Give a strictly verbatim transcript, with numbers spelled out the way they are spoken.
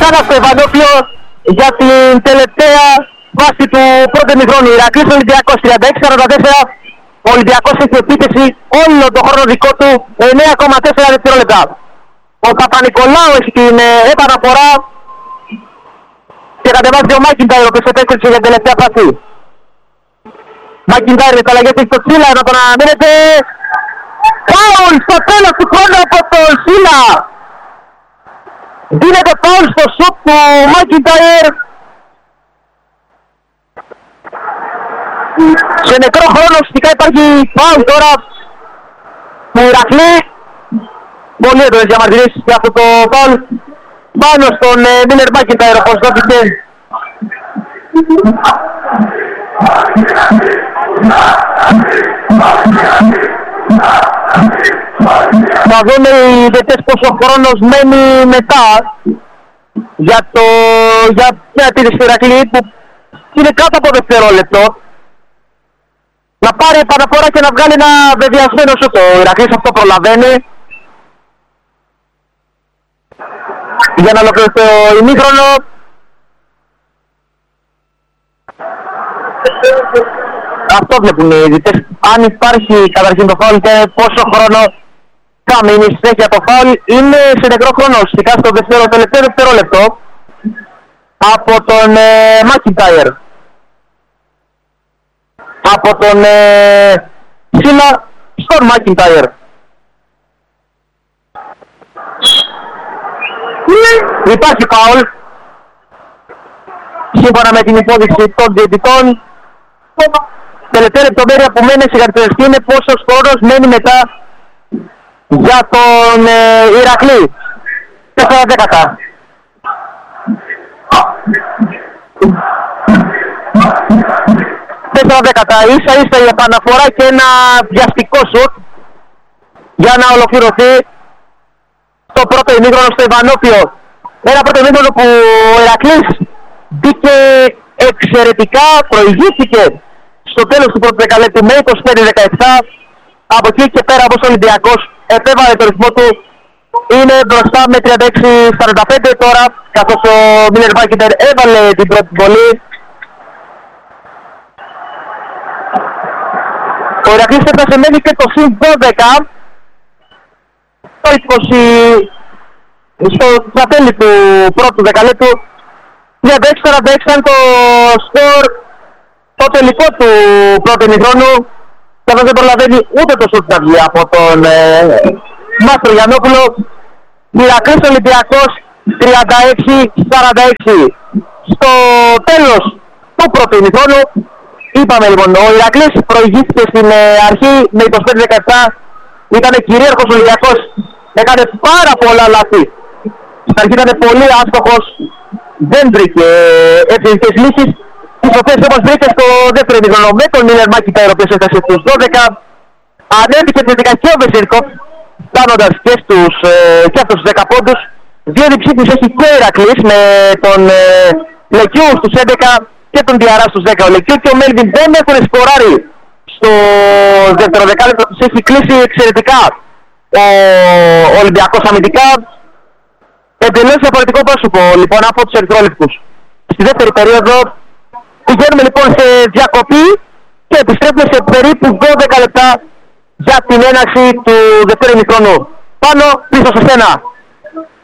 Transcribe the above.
σαν αυτό Ευανόπλιο για την τελευταία βάση του πρώτου ημιχρόνου. Ηρακλής Ολυμπιακός τριάντα έξι σαράντα τέσσερα. Ο Ολυμπιακός έχει επίθεση όλο τον χρόνο δικό του εννέα κόμμα τέσσερα δευτερόλεπτα. Ο Παπα-Νικολάου έχει την ε, επαναφορά και κατεβάζει ο Μάκιντάιρ, ο οποίος επέστρεψε για την τελευταία φάση. Μάκιντάιρ με τα αλλαγές έχει το Σίλα να τον αναμένεται. Φάουλ στο τέλος του χρόνου από τον Σίλα. Δίνεται φάουλ στο σουτ του Μάκιντάιρ. Σε νεκρό χρόνο ουσιαστικά υπάρχει φάουλ τώρα του Ηρακλή. Πολύ έντονες διαμαρτυρίες για αυτό το φάουλ πάνω στον Μίλερ Μάκιντάιρ, όπως δόθηκε. Να δούμε οι δετές πόσο χρόνος μένει μετά για, το, για μια τήρηση του Ηρακλή που είναι κάτω από δευτερόλεπτο. Να πάρει επαναφορά και να βγάλει ένα βεβαιασμένο σουτ. Ο Ηρακλής αυτό προλαβαίνει για να ολοκληρωθεί το ημίχρονο. Αυτό βλέπουν οι διτές. Αν υπάρχει καταρχήν το φάουλ και πόσο χρόνο θα μείνει στη συνέχεια το φάουλ, είναι σε νεκρό χρόνο. Ουσιαστικά στο δεύτερο τελευταίο δευτερόλεπτο από τον Μάκιντάιρ. Από τον ε, Σίλα στον Μάκιντάιρ. Υπάρχει φάουλ σύμφωνα με την υπόδειξη των διαιτητών. Τελευταία λεπτομέρεια που μένει σιγαρτεριστή είναι πόσος χρόνος μένει μετά για τον ε, Ηρακλή. Τέσσερα δέκατα. Τέσσερα δέκατα. Ίσα ίσα η επαναφορά και ένα βιαστικό σουτ για να ολοκληρωθεί το πρώτο ημίχρονο στο Ιβανόπιο. Ένα πρώτο ημίχρονο που ο Ηρακλής μπήκε εξαιρετικά, προηγήθηκε στο τέλος του πρώτου δεκαλέπτου με είκοσι πέντε δεκαεπτά. Από εκεί και πέρα όπως ο Ολυμπιακός επέβαλε το ρυθμό του, είναι μπροστά με τριάντα έξι σαράντα πέντε τώρα, καθώς ο Μίλερ Μάκιντάιρ έβαλε την πρώτη βολή. Ο Ηρακλής έφτασε μένει και το συν δώδεκα το είκοσι στο τέλη του πρώτου δεκαλέπτου. τριάντα έξι σαράντα έξι ήταν το σκορ το τελικό του πρώτου ημιχρόνου, καθώς δεν προλαβαίνει ούτε το σουτ να βγει από τον ε, Μάστρο Γιαννόπουλο. Ηρακλής Ολυμπιακός τριάντα έξι σαράντα έξι στο τέλος του πρώτου ημιχρόνου. Είπαμε λοιπόν, ο Ηρακλής προηγήθηκε στην ε, αρχή με είκοσι πέντε δεκαεπτά, ήταν κυρίαρχος ο Ολυμπιακός, έκανε πάρα πολλά λάθη. Στην αρχή ήταν πολύ άστοχος, δεν βρήκε ευθυντικές λύσεις, τις οποίες όμως βρήκε στο δεύτερο ημιχρόνο με τον Μίλερ Μάκιντάιρ, ο οποίος έφτασε στους δώδεκα. Ανέβηκε τελικά και ο Βεζίρκοφ, φτάνοντας και, στους, ε, και αυτούς τους δέκα πόντους. Δύο διψήφιους έχει και ο Ηρακλής με τον ε, Λεκιού στους έντεκα και τον Διαρά στους δέκα. Ο Λεκιού και ο Μέλβιν δεν έχουν σκοράρει στο δεύτερο δεκάλεπτο, τους έχει κλείσει εξαιρετικά ο Ολυμπιακός αμυντικά. Εντελώς διαφορετικό πρόσωπο λοιπόν από τους ερυθρόλευκους. Στη δεύτερη περίοδο πηγαίνουμε λοιπόν σε διακοπή και επιστρέφουμε σε περίπου δώδεκα λεπτά για την έναρξη του δεύτερου ημιχρόνου. Πάνω πίσω σε σένα.